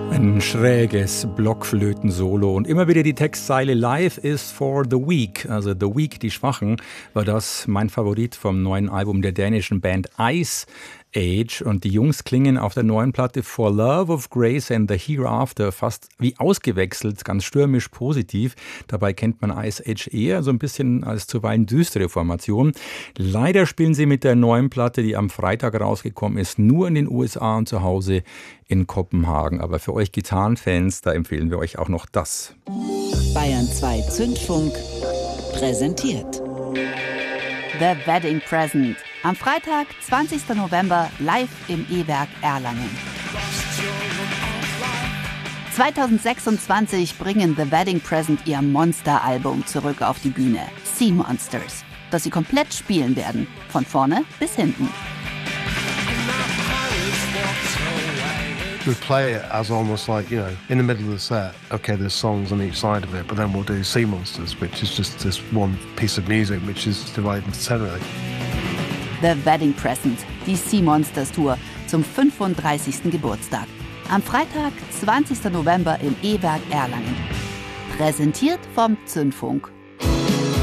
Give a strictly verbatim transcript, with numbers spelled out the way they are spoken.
Ein schräges Blockflöten-Solo und immer wieder die Textzeile Life is for the weak, also The Weak, die Schwachen, war das mein Favorit vom neuen Album der dänischen Band Ice Age. Und die Jungs klingen auf der neuen Platte For Love of Grace and the Hereafter fast wie ausgewechselt, ganz stürmisch positiv. Dabei kennt man Ice Age eher so ein bisschen als zuweilen düstere Formation. Leider spielen sie mit der neuen Platte, die am Freitag rausgekommen ist, nur in den U S A und zu Hause in Kopenhagen. Aber für euch Gitarrenfans, da empfehlen wir euch auch noch das. Bayern zwei Zündfunk präsentiert The Wedding Present. Am Freitag, zwanzigsten November, live im E-Werk Erlangen. zweitausendsechsundzwanzig bringen The Wedding Present ihr Monster-Album zurück auf die Bühne, Sea Monsters, das sie komplett spielen werden, von vorne bis hinten. We play it as almost like, you know, in the middle of the set, okay, there's songs on each side of it, but then we'll do Sea Monsters, which is just this one piece of music which is divided into ten, really. The Wedding Present, die Sea Monsters Tour zum fünfunddreißigsten Geburtstag. Am Freitag, zwanzigsten November im E-Werk Erlangen. Präsentiert vom Zündfunk.